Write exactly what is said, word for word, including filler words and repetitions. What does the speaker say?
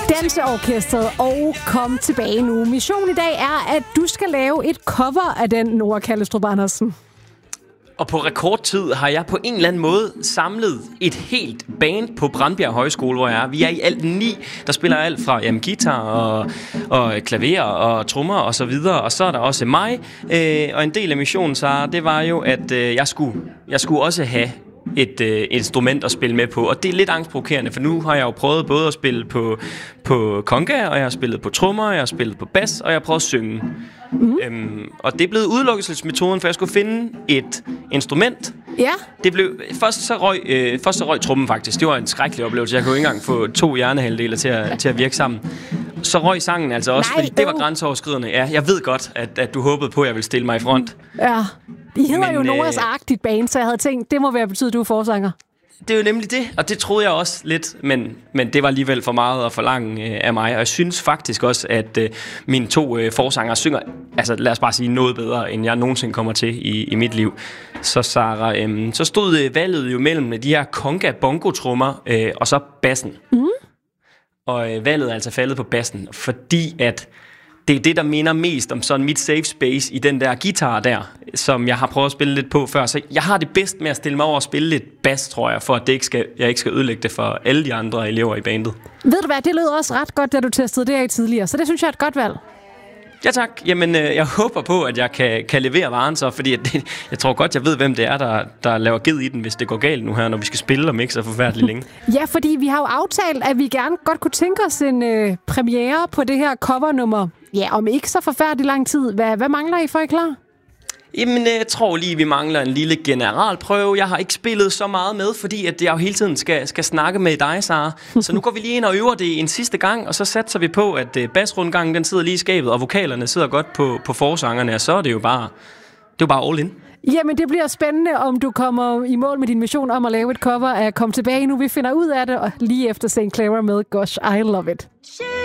Danseorkestret og kom tilbage nu. Missionen i dag er, at du skal lave et cover af den, Nora Kallestrup Andersen. Og på rekordtid har jeg på en eller anden måde samlet et helt band på Brandbjerg Højskole, hvor jeg er. Vi er i alt ni, der spiller alt fra jamen, guitar og, og klaver og trommer og så videre. Og så er der også mig. Øh, og en del af missionen, så det var jo, at øh, jeg, skulle, jeg skulle også have et øh, instrument at spille med på. Og det er lidt angstprovokerende, for nu har jeg jo prøvet både at spille på, på conga, og jeg har spillet på trommer, jeg har spillet på bas, og jeg har prøvet at synge. Mm. Øhm, og det er blevet udelukkelsesmetoden, for jeg skulle finde et instrument. Ja. Det blev først så røg øh, først så røg trommen faktisk. Det var en skrækkelig oplevelse. Jeg kunne ikke engang få to hjernehalvdele til at til at virke sammen. Så røg sangen altså også, Nej, fordi det var grænseoverskridende. Ja, jeg ved godt, at at du håbede på, at jeg ville stille mig i front. Ja. De hedder Men, jo Noras øh, Ark, dit band, så jeg havde tænkt, det må være betyde, at du er forsanger. Det er jo nemlig det, og det troede jeg også lidt, men, men det var alligevel for meget at forlange øh, af mig. Og jeg synes faktisk også, at øh, mine to øh, forsanger synger, altså lad os bare sige, noget bedre, end jeg nogensinde kommer til i, i mit liv. Så Sarah, øh, så stod øh, valget jo mellem de her conga-bongo-trommer øh, og så bassen. Mm. Og øh, valget er altså faldet på bassen, fordi at det er det, der minder mest om sådan mit safe space i den der guitar der, som jeg har prøvet at spille lidt på før. Så jeg har det bedst med at stille mig over og spille lidt bass, tror jeg, for at det ikke skal, jeg ikke skal ødelægge det for alle de andre elever i bandet. Ved du hvad, det lød også ret godt, da du testede det af tidligere, så det synes jeg er et godt valg. Ja tak. Jamen, øh, jeg håber på, at jeg kan, kan levere varen så, fordi at det, jeg tror godt, jeg ved, hvem det er, der, der laver ged i den, hvis det går galt nu her, når vi skal spille og mixe så forfærdeligt længe. Ja, fordi vi har jo aftalt, at vi gerne godt kunne tænke os en øh, premiere på det her covernummer. Ja, om ikke så forfærdelig lang tid. Hvad, hvad mangler I for, I klar? Jamen, jeg tror lige, vi mangler en lille generalprøve. Jeg har ikke spillet så meget med, fordi at jeg jo hele tiden skal, skal snakke med dig, Sarah. Så nu går vi lige ind og øver det en sidste gang, og så satser vi på, at basrundgangen den sidder lige i skabet, og vokalerne sidder godt på, på forsangerne, og så er det jo bare, det er jo bare all in. Jamen, det bliver spændende, om du kommer i mål med din mission om at lave et cover af Kom Tilbage Nu. Vi finder ud af det, og lige efter Saint Clara med Gosh, I Love It.